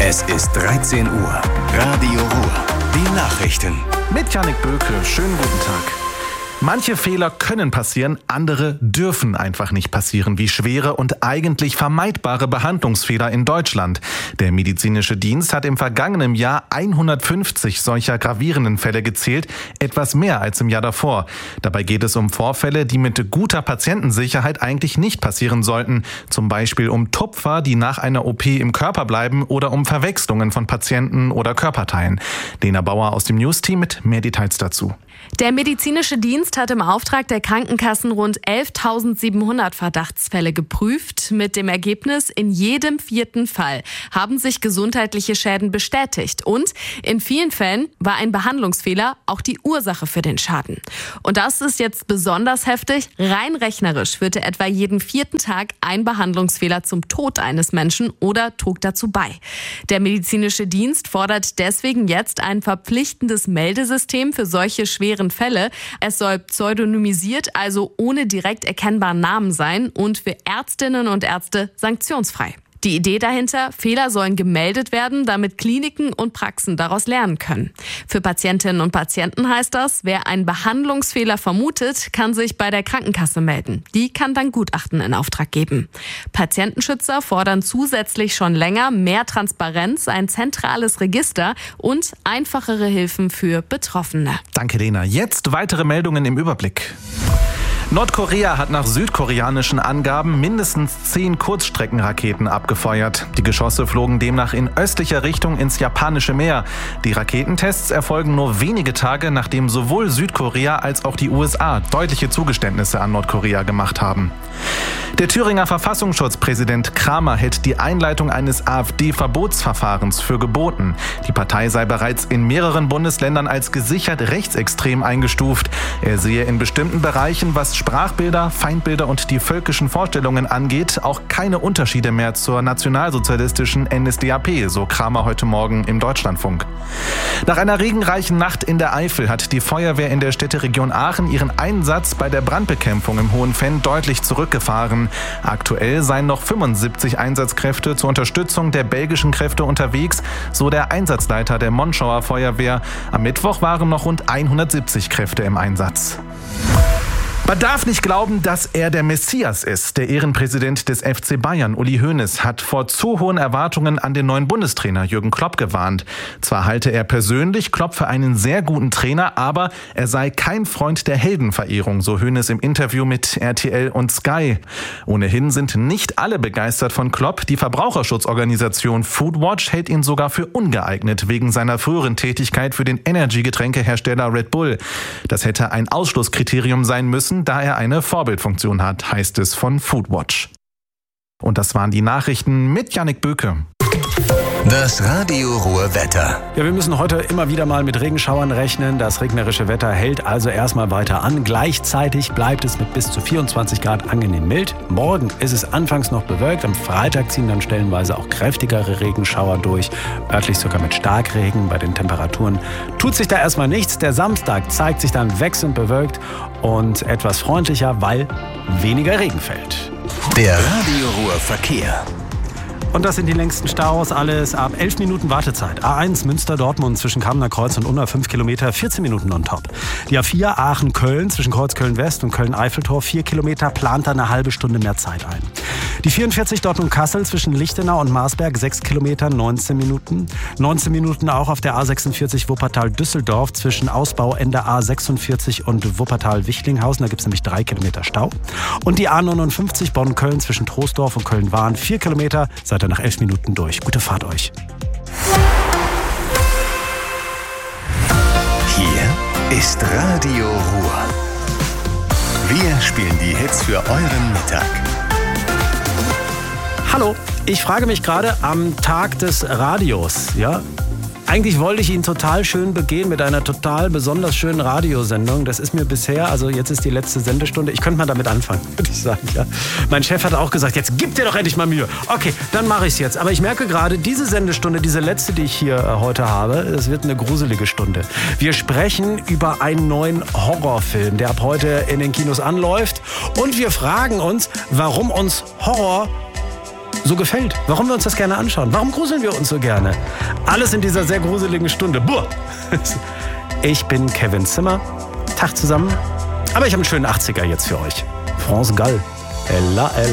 Es ist 13 Uhr. Radio Ruhr. Die Nachrichten. Mit Jannik Böke. Schönen guten Tag. Manche Fehler können passieren, andere dürfen einfach nicht passieren, wie schwere und eigentlich vermeidbare Behandlungsfehler in Deutschland. Der medizinische Dienst hat im vergangenen Jahr 150 solcher gravierenden Fälle gezählt, etwas mehr als im Jahr davor. Dabei geht es um Vorfälle, die mit guter Patientensicherheit eigentlich nicht passieren sollten. Zum Beispiel um Tupfer, die nach einer OP im Körper bleiben, oder um Verwechslungen von Patienten oder Körperteilen. Lena Bauer aus dem News-Team mit mehr Details dazu. Der medizinische Dienst hat im Auftrag der Krankenkassen rund 11.700 Verdachtsfälle geprüft. Mit dem Ergebnis, in jedem 4. Fall haben sich gesundheitliche Schäden bestätigt. Und in vielen Fällen war ein Behandlungsfehler auch die Ursache für den Schaden. Und das ist jetzt besonders heftig. Rein rechnerisch führte etwa jeden 4. Tag ein Behandlungsfehler zum Tod eines Menschen oder trug dazu bei. Der medizinische Dienst fordert deswegen jetzt ein verpflichtendes Meldesystem für solche schweren Fälle. Es soll pseudonymisiert, also ohne direkt erkennbaren Namen sein und für Ärztinnen und Ärzte sanktionsfrei. Die Idee dahinter, Fehler sollen gemeldet werden, damit Kliniken und Praxen daraus lernen können. Für Patientinnen und Patienten heißt das, wer einen Behandlungsfehler vermutet, kann sich bei der Krankenkasse melden. Die kann dann Gutachten in Auftrag geben. Patientenschützer fordern zusätzlich schon länger mehr Transparenz, ein zentrales Register und einfachere Hilfen für Betroffene. Danke, Lena. Jetzt weitere Meldungen im Überblick. Nordkorea hat nach südkoreanischen Angaben mindestens 10 Kurzstreckenraketen abgefeuert. Die Geschosse flogen demnach in östlicher Richtung ins japanische Meer. Die Raketentests erfolgen nur wenige Tage, nachdem sowohl Südkorea als auch die USA deutliche Zugeständnisse an Nordkorea gemacht haben. Der Thüringer Verfassungsschutzpräsident Kramer hält die Einleitung eines AfD-Verbotsverfahrens für geboten. Die Partei sei bereits in mehreren Bundesländern als gesichert rechtsextrem eingestuft. Er sehe in bestimmten Bereichen, was Sprachbilder, Feindbilder und die völkischen Vorstellungen angeht, auch keine Unterschiede mehr zur nationalsozialistischen NSDAP, so Kramer heute Morgen im Deutschlandfunk. Nach einer regenreichen Nacht in der Eifel hat die Feuerwehr in der Städteregion Aachen ihren Einsatz bei der Brandbekämpfung im Hohenfenn deutlich zurückgefahren. Aktuell seien noch 75 Einsatzkräfte zur Unterstützung der belgischen Kräfte unterwegs, so der Einsatzleiter der Monschauer Feuerwehr. Am Mittwoch waren noch rund 170 Kräfte im Einsatz. Man darf nicht glauben, dass er der Messias ist. Der Ehrenpräsident des FC Bayern, Uli Hoeneß, hat vor zu hohen Erwartungen an den neuen Bundestrainer Jürgen Klopp gewarnt. Zwar halte er persönlich Klopp für einen sehr guten Trainer, aber er sei kein Freund der Heldenverehrung, so Hoeneß im Interview mit RTL und Sky. Ohnehin sind nicht alle begeistert von Klopp. Die Verbraucherschutzorganisation Foodwatch hält ihn sogar für ungeeignet wegen seiner früheren Tätigkeit für den Energy-Getränkehersteller Red Bull. Das hätte ein Ausschlusskriterium sein müssen, da er eine Vorbildfunktion hat, heißt es von Foodwatch. Und das waren die Nachrichten mit Jannik Böke. Das Radio Ruhr Wetter. Ja, wir müssen heute immer wieder mal mit Regenschauern rechnen. Das regnerische Wetter hält also erstmal weiter an. Gleichzeitig bleibt es mit bis zu 24 Grad angenehm mild. Morgen ist es anfangs noch bewölkt. Am Freitag ziehen dann stellenweise auch kräftigere Regenschauer durch. Örtlich sogar mit Starkregen. Bei den Temperaturen tut sich da erstmal nichts. Der Samstag zeigt sich dann wechselnd bewölkt und etwas freundlicher, weil weniger Regen fällt. Der Radio Ruhr Verkehr. Und das sind die längsten Staus, alles ab 11 Minuten Wartezeit. A1 Münster-Dortmund zwischen Kamener Kreuz und Unna 5 Kilometer, 14 Minuten on top. Die A4 Aachen-Köln zwischen Kreuzköln-West und Köln-Eiffeltor 4 Kilometer, plant da eine halbe Stunde mehr Zeit ein. Die 44 Dortmund-Kassel zwischen Lichtenau und Marsberg 6 Kilometer, 19 Minuten. 19 Minuten auch auf der A46 Wuppertal-Düsseldorf zwischen Ausbauende A46 und Wuppertal-Wichlinghausen. Da gibt es nämlich 3 Kilometer Stau. Und die A59 Bonn-Köln zwischen Troisdorf und Köln-Wahn 4 Kilometer, seid ihr nach 11 Minuten durch. Gute Fahrt euch. Hier ist Radio Ruhr. Wir spielen die Hits für euren Mittag. Hallo, ich frage mich gerade am Tag des Radios, ja? Eigentlich wollte ich ihn total schön begehen mit einer total besonders schönen Radiosendung. Das ist mir bisher, also jetzt ist die letzte Sendestunde. Ich könnte mal damit anfangen, würde ich sagen. Ja. Mein Chef hat auch gesagt, jetzt gib dir doch endlich mal Mühe. Okay, dann mache ich es jetzt. Aber ich merke gerade, diese Sendestunde, diese letzte, die ich hier heute habe, das wird eine gruselige Stunde. Wir sprechen über einen neuen Horrorfilm, der ab heute in den Kinos anläuft. Und wir fragen uns, warum uns Horror so gefällt, warum wir uns das gerne anschauen, warum gruseln wir uns so gerne. Alles in dieser sehr gruseligen Stunde. Buh. Ich bin Kevin Zimmer. Tag zusammen. Aber ich habe einen schönen 80er jetzt für euch. France Gall. Ella, Ella.